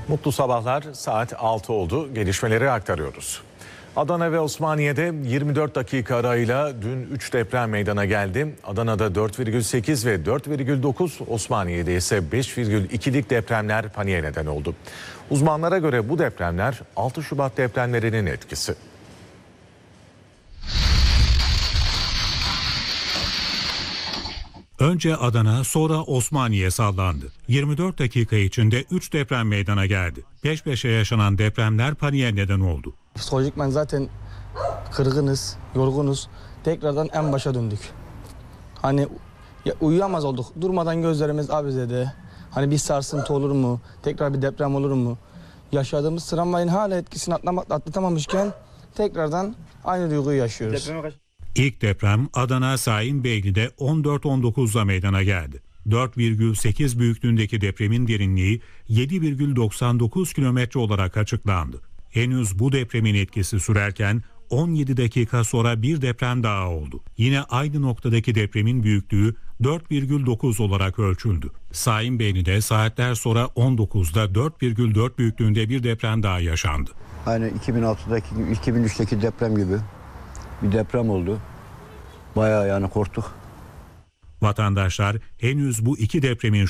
Mutlu sabahlar, saat 6 oldu. Gelişmeleri aktarıyoruz. Adana ve Osmaniye'de 24 dakika arayla dün 3 deprem meydana geldi. Adana'da 4,8 ve 4,9, Osmaniye'de ise 5,2'lik depremler paniğe neden oldu. Uzmanlara göre bu depremler 6 Şubat depremlerinin etkisi. Önce Adana, sonra Osmaniye sallandı. 24 dakika içinde 3 deprem meydana geldi. Peş peşe yaşanan depremler paniğe neden oldu. Psikolojikmen zaten kırgınız, yorgunuz. Tekrardan en başa döndük. Hani uyuyamaz olduk. Durmadan gözlerimiz abizede. Hani bir sarsıntı olur mu? Tekrar bir deprem olur mu? Yaşadığımız travmanın hala etkisini atlatamamışken tekrardan aynı duyguyu yaşıyoruz. İlk deprem Adana Saimbeyli'de 14.19'da meydana geldi. 4,8 büyüklüğündeki depremin derinliği 7,99 kilometre olarak açıklandı. Henüz bu depremin etkisi sürerken 17 dakika sonra bir deprem daha oldu. Yine aynı noktadaki depremin büyüklüğü 4,9 olarak ölçüldü. Saimbeyli'de saatler sonra 19'da 4,4 büyüklüğünde bir deprem daha yaşandı. Aynı 2006'daki, 2003'teki deprem gibi bir deprem oldu. Bayağı yani korktuk. Vatandaşlar henüz bu iki depremin